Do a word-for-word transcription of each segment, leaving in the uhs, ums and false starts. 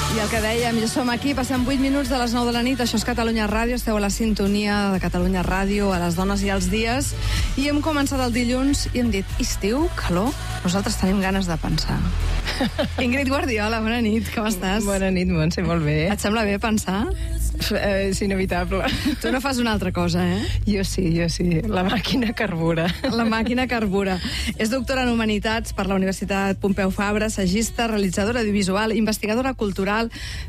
I el que dèiem, ja som aquí, passem vuit minuts de les nou de la nit, això és Catalunya Ràdio, esteu a la sintonia de Catalunya Ràdio, a les dones i als dies, i hem començat el dilluns i hem dit, estiu, calor, nosaltres tenim ganes de pensar. Ingrid Guardiola, bona nit, com estàs? Bona nit, Montse, molt bé. Et sembla bé pensar? Eh, és inevitable. Tu no fas una altra cosa, eh? Jo sí, jo sí. La màquina carbura. La màquina carbura. És doctora en Humanitats per la Universitat Pompeu Fabra, assagista, realitzadora audiovisual, investigadora cultural,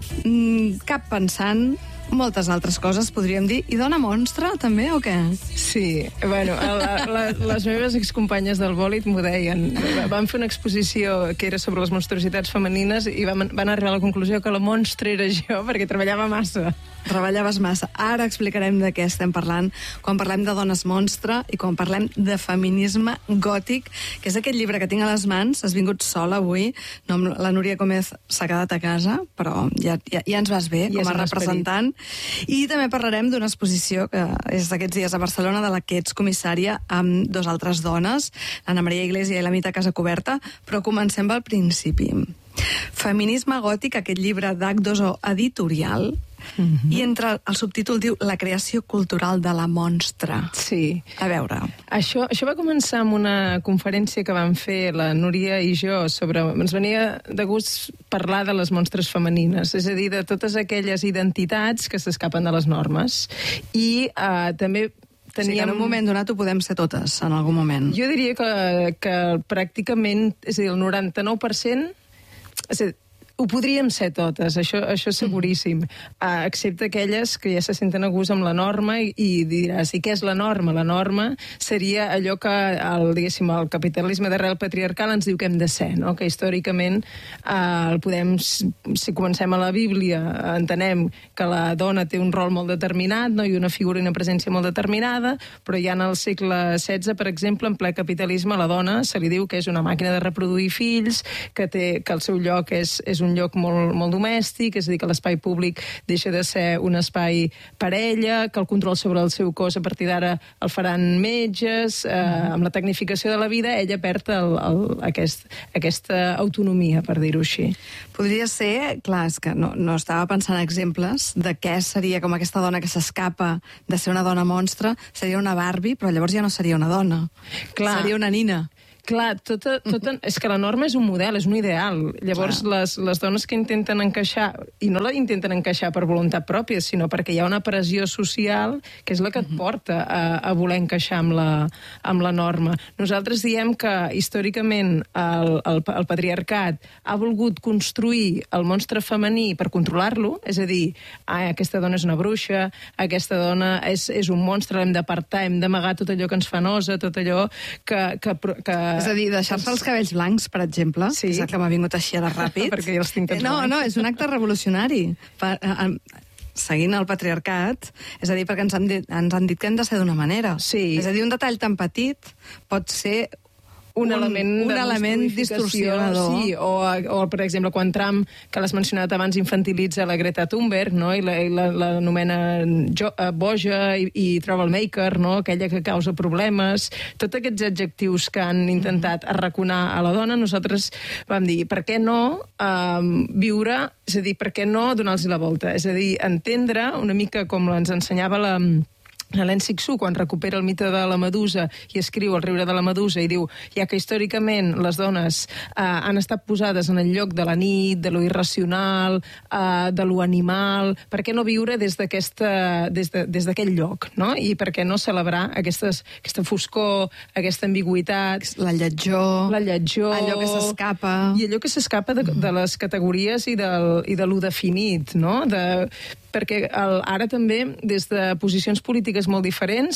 cap pensant, moltes altres coses, podríem dir. I dona monstre, també, o què? Sí. Bueno, la, la, les meves excompanyes del bòlit m'ho deien. Vam fer una exposició que era sobre les monstruositats femenines i vam, van arribar a la conclusió que la monstre era jo, perquè treballava massa. Treballaves massa. Ara explicarem de què estem parlant quan parlem de dones monstre i quan parlem de feminisme gòtic, que és aquest llibre que tinc a les mans. Has vingut sola avui, no, la Núria Gómez s'ha quedat a casa, però ja, ja, ja ens vas bé com a representant. I també parlarem d'una exposició que és d'aquests dies a Barcelona, de la que ets comissària amb dos altres dones, l'Anna Maria Iglesia i la Mita Casacoberta, però comencem pel principi. Feminisme gòtic, aquest llibre d'H dos O editorial, mm-hmm. i entre el subtítol diu La creació cultural de la monstra. Sí. A veure. Això, això va començar amb una conferència que vam fer la Núria i jo sobre... Ens venia de gust parlar de les monstres femenines, és a dir, de totes aquelles identitats que s'escapen de les normes. I eh, també teníem... O sigui, en un moment donat ho podem ser totes, en algun moment. Jo diria que, que pràcticament, és a dir, el noranta-nou per cent... És a dir, ho podríem ser totes, això, això és seguríssim, uh, excepte aquelles que ja se senten a gust amb la norma i, i diràs, i què és la norma? La norma seria allò que el, diguéssim, el capitalisme d'arrel patriarcal ens diu que hem de ser, no? Que històricament uh, el podem, si comencem a la Bíblia, entenem que la dona té un rol molt determinat, no? I una figura i una presència molt determinada, però ja en el segle setze, per exemple, en ple capitalisme, a la dona se li diu que és una màquina de reproduir fills, que, té, que el seu lloc és, és un lloc molt, molt domèstic, és a dir, que l'espai públic deixa de ser un espai per ella, que el control sobre el seu cos a partir d'ara el faran metges, eh, amb la tecnificació de la vida ella perd el, el, aquest, aquesta autonomia, per dir-ho així. Podria ser, clar, és que no, no estava pensant exemples de què seria com aquesta dona que s'escapa de ser una dona monstre, seria una Barbie, però llavors ja no seria una dona, clar. Seria una nina. Clar, tota, tota, és que la norma és un model, és un ideal. Llavors, les, les dones que intenten encaixar, i no la intenten encaixar per voluntat pròpia, sinó perquè hi ha una pressió social que és la que et porta a, a voler encaixar amb la, amb la norma. Nosaltres diem que, històricament, el, el, el patriarcat ha volgut construir el monstre femení per controlar-lo, és a dir, ah, aquesta dona és una bruixa, aquesta dona és, és un monstre, l'hem d'apartar, hem d'amagar tot allò que ens fa nosa, tot allò que... que, que És a dir, deixar-se els cabells blancs, per exemple, sí. És el que m'ha vingut així ara ràpid. Perquè els tinc tots no, blancs. no, és un acte revolucionari. Per, eh, seguint el patriarcat, és a dir, perquè ens han dit, ens han dit que hem de ser d'una manera. Sí. És a dir, un detall tan petit pot ser un, un element, un element distorsionador. Sí, o, o, per exemple, quan Trump, que l'has mencionat abans, infantilitza la Greta Thunberg, no? I l'anomena la, boja i, i troublemaker, no? Aquella que causa problemes. Tots aquests adjectius que han intentat arraconar a la dona, nosaltres vam dir, per què no um, viure, és a dir, per què no donar-los la volta? És a dir, entendre una mica com ens ensenyava la... Hélène Cixous, quan recupera el mite de la medusa i escriu El riure de la medusa i diu, ja que històricament les dones eh, han estat posades en el lloc de la nit, de lo irracional, eh, de lo animal, per què no viure des d'aquesta, des de, des d'aquest lloc, no? I per què no celebrar aquestes, aquesta foscor, aquesta ambigüitat... La lletjor... La lletjor... Allò que s'escapa... I allò que s'escapa de, de les categories i, del, i de lo definit, no? De... perquè el, ara també, des de posicions polítiques molt diferents,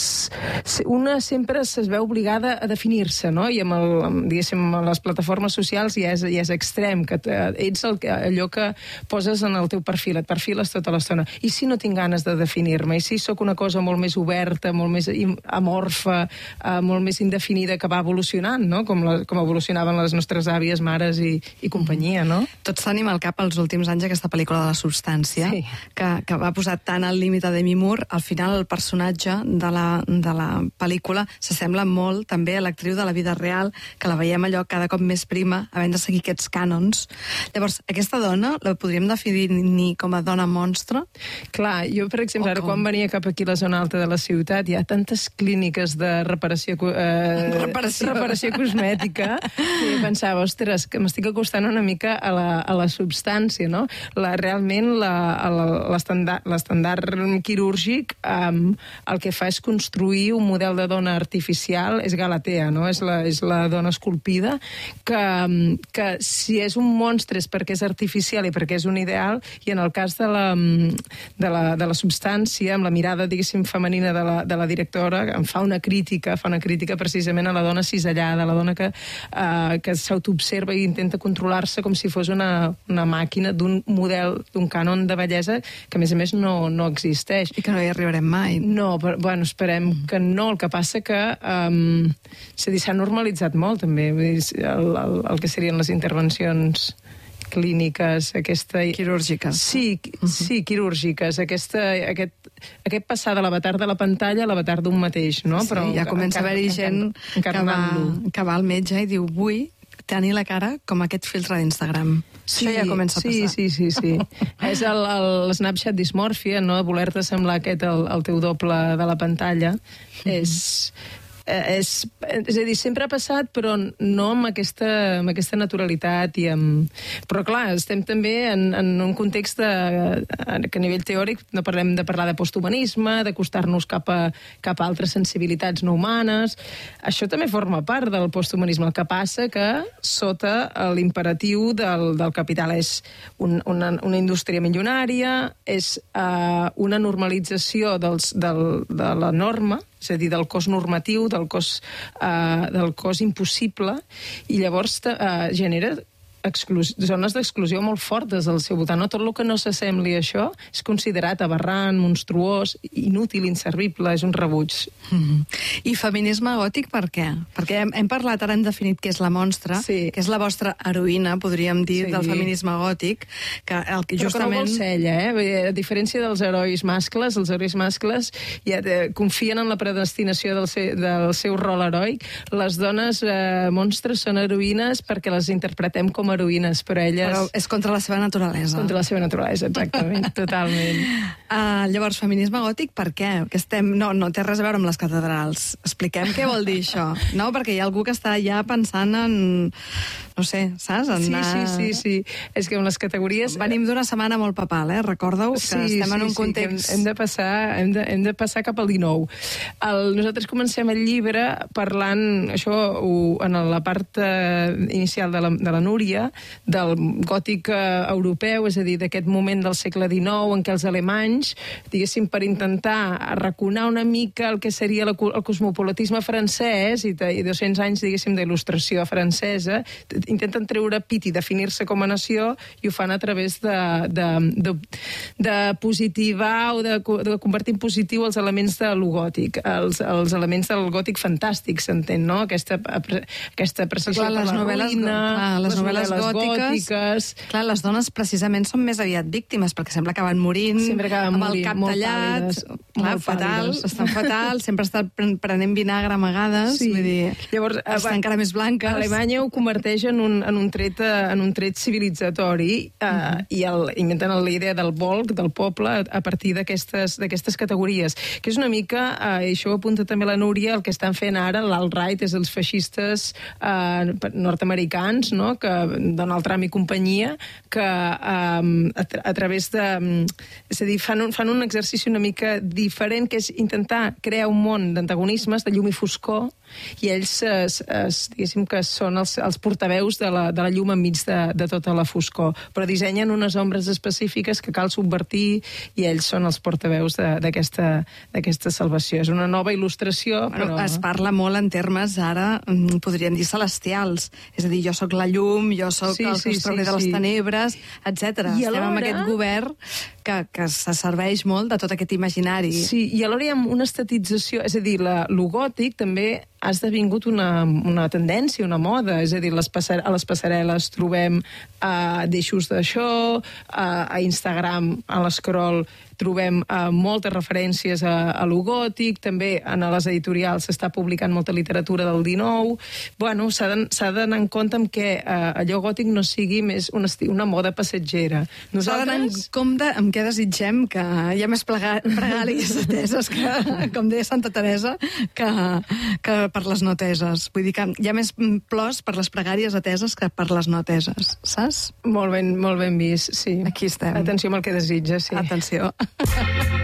una sempre es veu obligada a definir-se, no? I amb, el, amb, diguéssim, les plataformes socials ja és, ja és extrem, que ets el, allò que poses en el teu perfil, et perfiles tota l'estona. I si no tinc ganes de definir-me? I si sóc una cosa molt més oberta, molt més amorfa, eh, molt més indefinida, que va evolucionant, no? Com, la, com evolucionaven les nostres àvies, mares i, i companyia, no? Tots tenim al cap els últims anys aquesta pel·lícula de La substància. Sí. que, que va posar tant al límit a Demi Moore, al final el personatge de la, de la pel·lícula s'assembla molt també a l'actriu de la vida real, que la veiem allò cada cop més prima, havent de seguir aquests cànons. Llavors, aquesta dona la podríem definir com a dona monstre? Clar, jo, per exemple, ara quan venia cap aquí a la zona alta de la ciutat, hi ha tantes clíniques de reparació, eh, reparació. reparació cosmètica, que pensava, ostres, que m'estic acostant una mica a la, a la substància, no? La, realment, l'estandard quirúrgic um, el que fa és construir un model de dona artificial, és Galatea, no? És la, és la dona esculpida, que, que si és un monstre és perquè és artificial i perquè és un ideal, i en el cas de la, de la, de la substància, amb la mirada, diguéssim, femenina de la, de la directora, em fa una crítica, fa una crítica precisament a la dona cisellada, a la dona que, uh, que s'autoobserva i intenta controlar-se com si fos una, una màquina d'un model, d'un cànon de bellesa que, a més a més, no, no existeix. I que no hi arribarem mai. No, però, bueno, esperem mm. que no. El que passa que um, s'ha normalitzat molt, també, el, el, el que serien les intervencions clíniques, aquesta... Quirúrgiques. Sí, uh-huh. sí, quirúrgiques. Aquesta, aquest, aquest passar de l'avatar de la pantalla a l'avatar d'un mateix, no? Sí, però ja comença a haver-hi gent que va, que va al metge i diu, vull tenir la cara com aquest filtre d'Instagram. Sí, això ja comença a passar. Sí, sí, sí, sí. És el, el Snapchat dismòrfia, no? Voler-te semblar aquest el, el teu doble de la pantalla. Mm-hmm. És... És, és a dir, sempre ha passat, però no amb aquesta, amb aquesta naturalitat i amb... Però clar, estem també en, en un context de, que a nivell teòric no parlem de parlar de posthumanisme, d'acostar-nos cap a, cap a altres sensibilitats no humanes. Això també forma part del posthumanisme. El que passa que sota l'imperatiu del, del capital és un, una, una indústria milionària, és uh, una normalització dels, del, de la norma, és a dir, del cos normatiu, del cos, uh, del cos impossible, i llavors uh, genera exclus... zones d'exclusió molt fortes al seu voltant. No? Tot el que no s'assembli a això és considerat aberrant, monstruós, inútil, inservible, és un rebuig. Mm-hmm. I feminisme gòtic per què? Perquè hem, hem parlat, ara hem definit què és la monstra, sí. que és la vostra heroïna, podríem dir, sí. del feminisme gòtic, que, el, que justament... Però que no vol ser ella, eh? A diferència dels herois mascles, els herois mascles ja eh, confien en la predestinació del, se, del seu rol heroic. Les dones eh, monstres són heroïnes perquè les interpretem com heroïnes, però elles... Però és contra la seva naturalesa. Contra la seva naturalesa, exactament, totalment. Uh, llavors, feminisme gòtic, per què? Que estem... No, no té res a veure amb les catedrals. Expliquem què vol dir això. No, perquè hi ha algú que està ja pensant en... No sé, saps? En sí, anar... sí, sí, sí. És que amb les categories... Venim d'una setmana molt papal, eh? Recordeu que sí, estem sí, en un sí, context... Hem de, passar, hem, de, hem de passar cap al dinou. El, nosaltres comencem el llibre parlant, això ho, en la part eh, inicial de la, de la Núria, del gòtic eh, europeu, és a dir, d'aquest moment del segle dinou en què els alemanys, diguéssim, per intentar arraconar una mica el que seria la, el cosmopolitisme francès i, i dos-cents anys, diguéssim, d'il·lustració francesa, intenten treure pit i definir-se com a nació, i ho fan a través de, de, de, de positivar o de, de convertir en positiu els elements de lo gòtic, els, els elements del gòtic fantàstic, s'entén, no? Aquesta, aquesta precisió per la novel·les, ruïna, clar, les, les novel·les gòtiques, gòtiques. Clar, les dones precisament són més aviat víctimes, perquè sembla que van morint, sempre acaben amb morint, el cap tallat, pàl·lides, clar, fatal, pàl·lides. Estan fatal, sempre estan prenent vinagre amagades, sí. Vull dir, llavors, estan encara més blanques. Alemanya ho converteix en un, en un, tret, en un tret civilitzatori uh, uh-huh. i el, inventen la idea del volk, del poble, a partir d'aquestes categories, que és una mica, uh, i això ho apunta també la Núria, el que estan fent ara l'alt-right, és els feixistes uh, nord-americans, no? Que Donald Trump i companyia, que um, a, tra a través de... Um, és a dir, fan un, fan un exercici una mica diferent, que és intentar crear un món d'antagonismes, de llum i foscor, i ells, es, es, diguéssim que són els, els portaveus de la, de la llum enmig de, de tota la foscor, però dissenyen unes ombres específiques que cal subvertir, i ells són els portaveus d'aquesta salvació. És una nova il·lustració, bueno, però... Es parla molt en termes, ara, podríem dir, celestials. És a dir, jo sóc la llum, jo sóc sí, el que sí, us trauré sí, de les sí. tenebres, etcètera. Estem alhora... amb aquest govern que, que se serveix molt de tot aquest imaginari. Sí, i alhora hi ha una estatització, és a dir, la, lo gòtic també ha esdevingut una, una tendència, una moda. És a dir, les passare a les passarel·les trobem uh, deixos d'això, uh, a Instagram, a l'escroll, trobem uh, moltes referències a, a lo gòtic, també en les editorials s'està publicant molta literatura del dinou. Bueno, s'ha d'anar en compte amb que uh, allò gòtic no sigui més un estil, una moda passatgera. Nosaltres... S'ha d'anar en compte amb què desitgem, que hi ha més pregàries ateses, que, com deia Santa Teresa, que, que per les no ateses. Vull dir que hi ha més plors per les pregàries ateses que per les no ateses, saps? Molt ben, molt ben vist, sí. Aquí estem. Atenció amb el que desitges, sí. Atenció.